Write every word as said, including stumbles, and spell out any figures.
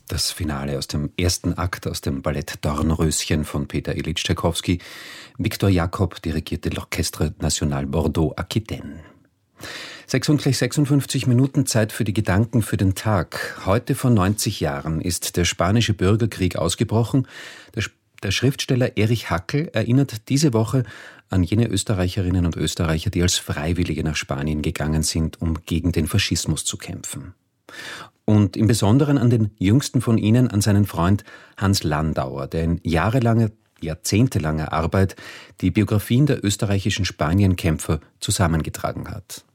Das Finale aus dem ersten Akt aus dem Ballett Dornröschen von Peter Ilyich Tschaikowski. Victor Jacob dirigierte l'Orchestre National Bordeaux-Aquitaine. Sechs und gleich sechsundfünfzig Minuten Zeit für die Gedanken für den Tag. Heute vor neunzig Jahren ist der spanische Bürgerkrieg ausgebrochen. Der, der Schriftsteller Erich Hackel erinnert diese Woche an jene Österreicherinnen und Österreicher, die als Freiwillige nach Spanien gegangen sind, um gegen den Faschismus zu kämpfen. Und im Besonderen an den jüngsten von ihnen, an seinen Freund Hans Landauer, der in jahrelanger, jahrzehntelanger Arbeit die Biografien der österreichischen Spanienkämpfer zusammengetragen hat.